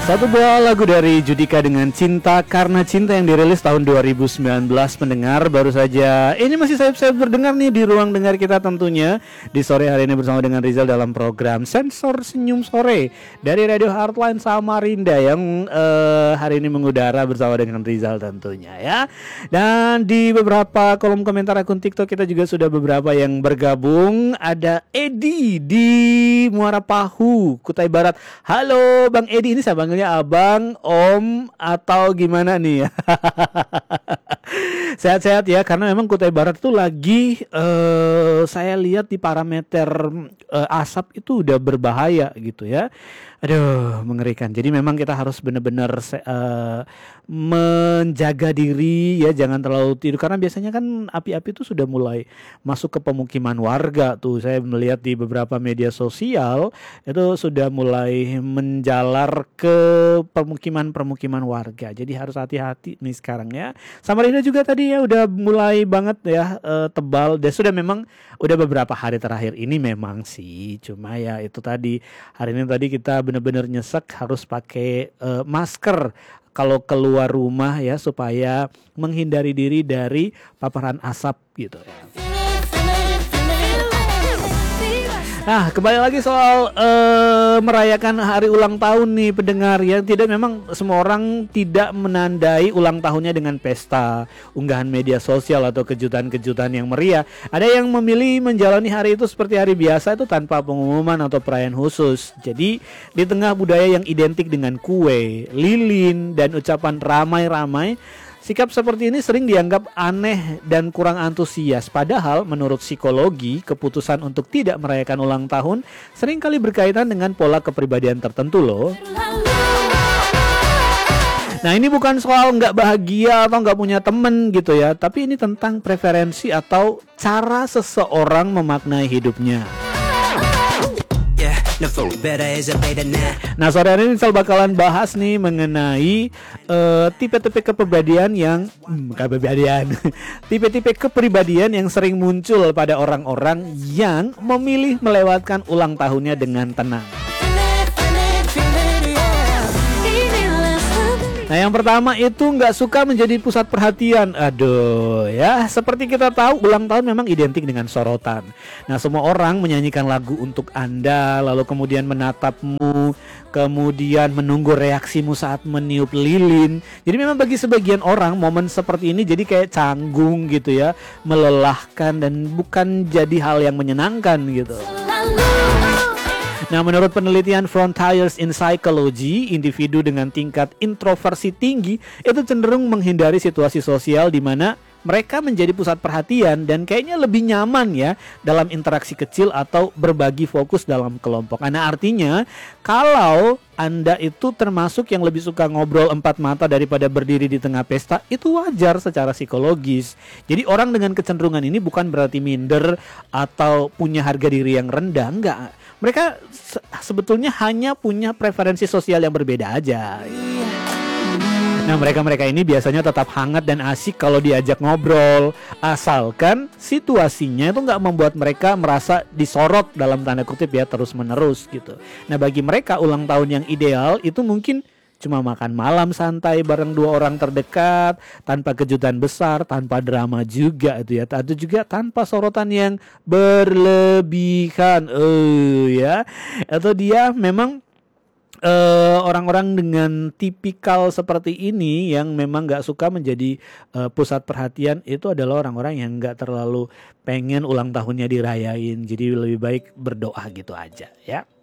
Satu buah lagu dari Judika dengan Cinta Karena Cinta yang dirilis tahun 2019. Pendengar baru saja ini masih saya berdengar nih di ruang dengar kita tentunya di sore hari ini bersama dengan Rizal dalam program Sensor Senyum Sore dari Radio Heartline Samarinda yang hari ini mengudara bersama dengan Rizal tentunya ya. Dan di beberapa kolom komentar akun TikTok kita juga sudah beberapa yang bergabung. Ada Edi di Muara Pahu, Kutai Barat. Halo Bang Edi, ini saya panggilnya abang, om, atau gimana nih ya? Sehat-sehat ya, karena memang Kutai Barat itu lagi saya lihat di parameter asap itu udah berbahaya gitu ya. Aduh, mengerikan. Jadi memang kita harus benar-benar menjaga diri ya, jangan terlalu tidur karena biasanya kan api-api itu sudah mulai masuk ke pemukiman warga tuh. Saya melihat di beberapa media sosial itu sudah mulai menjalar ke permukiman warga. Jadi harus hati-hati nih sekarang ya. Samarinda juga tadi ya udah mulai banget ya tebal. Dan sudah memang udah beberapa hari terakhir ini memang sih. Cuma ya itu tadi hari ini tadi kita benar-benar nyesek harus pakai masker kalau keluar rumah ya supaya menghindari diri dari paparan asap gitu ya. Nah, kembali lagi soal merayakan hari ulang tahun nih pendengar ya. Tidak, memang semua orang tidak menandai ulang tahunnya dengan pesta, unggahan media sosial atau kejutan-kejutan yang meriah. Ada yang memilih menjalani hari itu seperti hari biasa itu tanpa pengumuman atau perayaan khusus. Jadi di tengah budaya yang identik dengan kue, lilin, dan ucapan ramai-ramai, sikap seperti ini sering dianggap aneh dan kurang antusias. Padahal menurut psikologi, keputusan untuk tidak merayakan ulang tahun seringkali berkaitan dengan pola kepribadian tertentu loh. Nah, ini bukan soal nggak bahagia atau nggak punya temen gitu ya, tapi ini tentang preferensi atau cara seseorang memaknai hidupnya. Nah, sore hari ini saya bakalan bahas nih mengenai tipe-tipe kepribadian yang tipe-tipe kepribadian yang sering muncul pada orang-orang yang memilih melewatkan ulang tahunnya dengan tenang. Nah, yang pertama itu nggak suka menjadi pusat perhatian. Aduh ya, seperti kita tahu ulang tahun memang identik dengan sorotan. Nah, semua orang menyanyikan lagu untuk Anda, lalu kemudian menatapmu, kemudian menunggu reaksimu saat meniup lilin. Jadi memang bagi sebagian orang momen seperti ini jadi kayak canggung gitu ya, melelahkan dan bukan jadi hal yang menyenangkan gitu. Nah, menurut penelitian Frontiers in Psychology, individu dengan tingkat introversi tinggi itu cenderung menghindari situasi sosial di mana mereka menjadi pusat perhatian dan kayaknya lebih nyaman ya dalam interaksi kecil atau berbagi fokus dalam kelompok. Nah, artinya kalau Anda itu termasuk yang lebih suka ngobrol empat mata daripada berdiri di tengah pesta, itu wajar secara psikologis. Jadi orang dengan kecenderungan ini bukan berarti minder atau punya harga diri yang rendah, enggak. Mereka sebetulnya hanya punya preferensi sosial yang berbeda aja. Nah, mereka ini biasanya tetap hangat dan asik kalau diajak ngobrol, asalkan situasinya itu nggak membuat mereka merasa disorot dalam tanda kutip ya terus menerus gitu. Nah, bagi mereka ulang tahun yang ideal itu mungkin cuma makan malam santai bareng dua orang terdekat, tanpa kejutan besar, tanpa drama juga itu ya. Atau juga tanpa sorotan yang berlebihan. Ya. Atau dia memang orang-orang dengan tipikal seperti ini yang memang gak suka menjadi pusat perhatian itu adalah orang-orang yang gak terlalu pengen ulang tahunnya dirayain. Jadi lebih baik berdoa gitu aja ya.